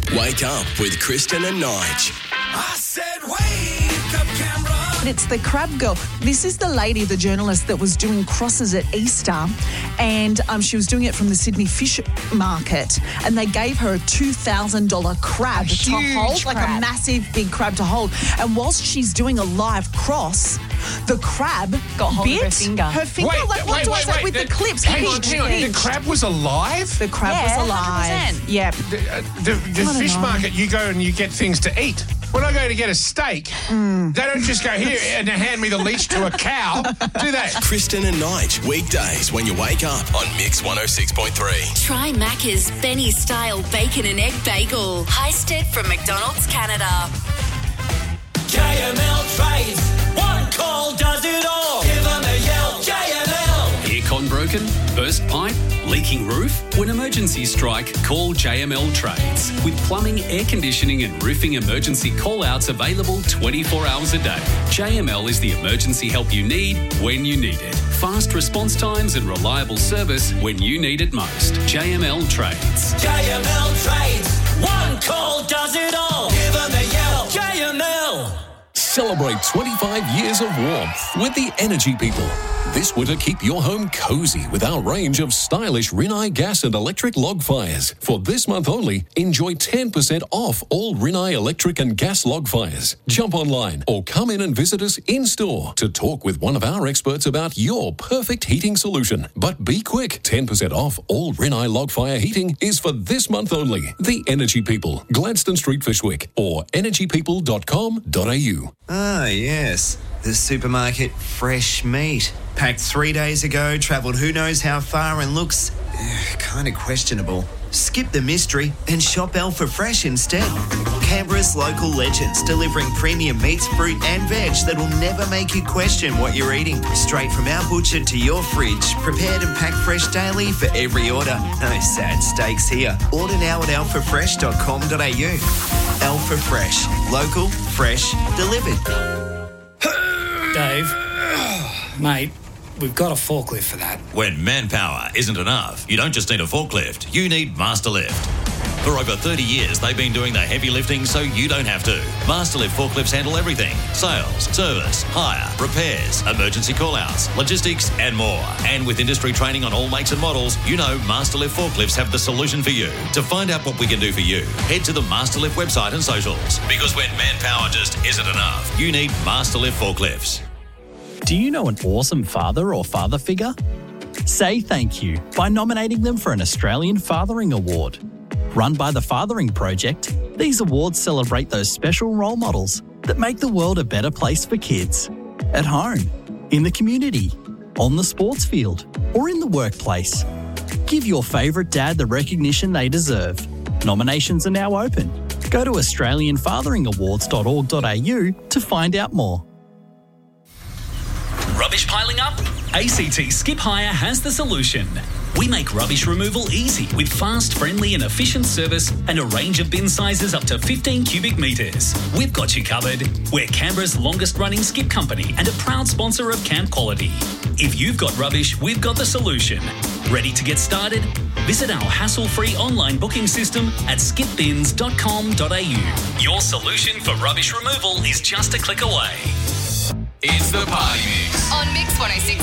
Wake up with Kristen and Nige. I said wake up, Canberra. It's the Crab Girl. This is the lady, the journalist that was doing crosses at Easter, and she was doing it from the Sydney Fish Market, and they gave her a $2,000 crab to hold, like a massive big crab to hold. And whilst she's doing a live cross, the crab got hold of her finger. Her finger, Wait, with the clips. Hang on. The crab was alive? The crab was alive. 100%. Yeah. The fish market, you go and you get things to eat. When I go to get a steak, they don't just go here and hand me the leash to a cow, do they? Kristen and Nige, weekdays when you wake up on Mix 106.3. Try Macca's Benny-style bacon and egg bagel. Heisted from McDonald's, Canada. JML Trades. One call does it all. Give them a yell. JML. Aircon broken? Burst pipe? Leaking roof? When emergencies strike, call JML Trades. With plumbing, air conditioning and roofing emergency call-outs available 24 hours a day. JML is the emergency help you need when you need it. Fast response times and reliable service when you need it most. JML Trades. JML Trades. One call does it all. Give them a yell. JML. Celebrate 25 years of warmth with the Energy People. This winter, keep your home cozy with our range of stylish Rinnai gas and electric log fires. For this month only, enjoy 10% off all Rinnai electric and gas log fires. Jump online or come in and visit us in-store to talk with one of our experts about your perfect heating solution. But be quick, 10% off all Rinnai log fire heating is for this month only. The Energy People, Gladstone Street, Fishwick, or energypeople.com.au. Ah, yes. The supermarket fresh meat. Packed 3 days ago, travelled who knows how far and looks kind of questionable. Skip the mystery and shop Alpha Fresh instead. Canberra's local legends, delivering premium meats, fruit and veg that'll never make you question what you're eating. Straight from our butcher to your fridge, prepared and packed fresh daily for every order. No sad steaks here. Order now at alphafresh.com.au. Alpha Fresh. Local, fresh, delivered. Dave, mate, we've got a forklift for that. When manpower isn't enough, you don't just need a forklift, you need Masterlift. For over 30 years, they've been doing the heavy lifting so you don't have to. Masterlift forklifts handle everything: sales, service, hire, repairs, emergency call-outs, logistics, and more. And with industry training on all makes and models, you know Masterlift forklifts have the solution for you. To find out what we can do for you, head to the Masterlift website and socials. Because when manpower just isn't enough, you need Masterlift forklifts. Do you know an awesome father or father figure? Say thank you by nominating them for an Australian Fathering Award. Run by the Fathering Project, these awards celebrate those special role models that make the world a better place for kids. At home, in the community, on the sports field, or in the workplace. Give your favourite dad the recognition they deserve. Nominations are now open. Go to australianfatheringawards.org.au to find out more. Rubbish piling up? ACT Skip Hire has the solution. We make rubbish removal easy with fast, friendly and efficient service and a range of bin sizes up to 15 cubic metres. We've got you covered. We're Canberra's longest running skip company and a proud sponsor of Camp Quality. If you've got rubbish, we've got the solution. Ready to get started? Visit our hassle-free online booking system at skipbins.com.au. Your solution for rubbish removal is just a click away. It's the Party Mix On Mix 106.